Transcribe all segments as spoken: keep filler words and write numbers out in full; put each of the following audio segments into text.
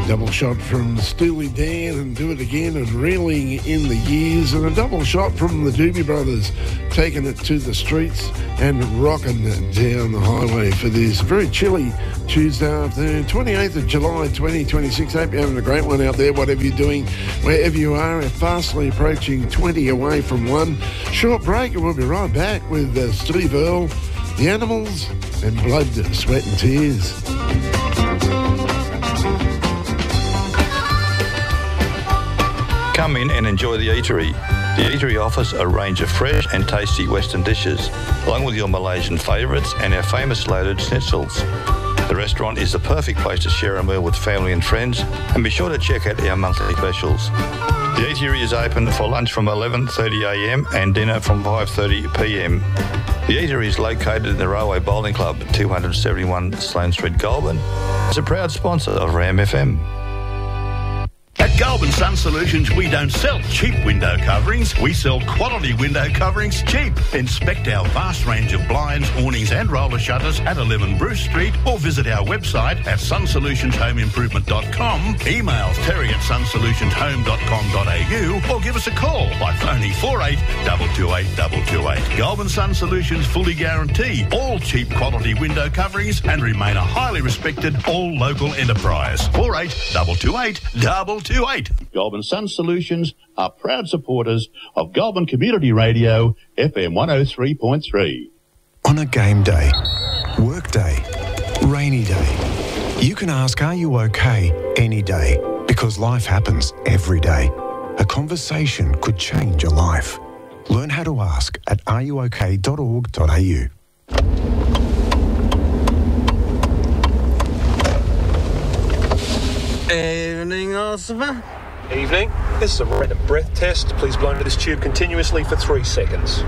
Double shot from Steely Dan and Do It Again and Reeling in the Years, and a double shot from the Doobie Brothers, Taking It to the Streets and Rocking Down the Highway for this very chilly Tuesday afternoon, twenty-eighth of July twenty twenty-six. Hope you're having a great one out there, whatever you're doing, wherever you are. Fastly approaching twenty away from one. Short break and we'll be right back with uh, Steve Earle, The Animals and Blood, Sweat and Tears. Come in and enjoy the eatery. The eatery offers a range of fresh and tasty Western dishes, along with your Malaysian favourites and our famous loaded schnitzels. The restaurant is the perfect place to share a meal with family and friends, and be sure to check out our monthly specials. The eatery is open for lunch from eleven thirty a m and dinner from five thirty p m. The eatery is located in the Railway Bowling Club, two seventy-one Sloane Street, Goulburn. It's a proud sponsor of Ram F M. At Goulburn Sun Solutions, we don't sell cheap window coverings. We sell quality window coverings cheap. Inspect our vast range of blinds, awnings and roller shutters at eleven Bruce Street, or visit our website at sun solutions home improvement dot com. Email terry at sun solutions home dot com dot a u or give us a call by phoning four eight two two eight two two eight. Goulburn Sun Solutions fully guarantee all cheap quality window coverings and remain a highly respected all local enterprise. four eight two two eight two two eight. Goulburn Sun Solutions are proud supporters of Goulburn Community Radio, F M one oh three point three. On a game day, work day, rainy day, you can ask, are you okay, any day, because life happens every day. A conversation could change a life. Learn how to ask at are you okay dot org dot a u. Evening, Oscar. Evening. This is a random breath test. Please blow into this tube continuously for three seconds.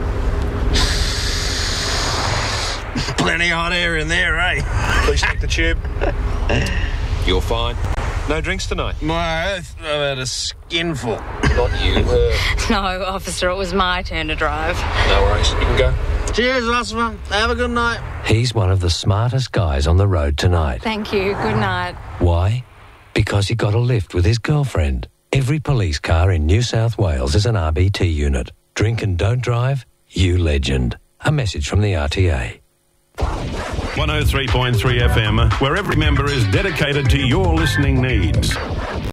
Plenty hot air in there, eh? Please take the tube. You're fine. No drinks tonight. My oath, I've had a skinful. Not you, her. No, officer, it was my turn to drive. No worries. You can go. Cheers, Oscar. Have a good night. He's one of the smartest guys on the road tonight. Thank you. Good night. Why? Because he got a lift with his girlfriend. Every police car in New South Wales is an R B T unit. Drink and don't drive, you legend. A message from the R T A. one oh three point three F M, where every member is dedicated to your listening needs.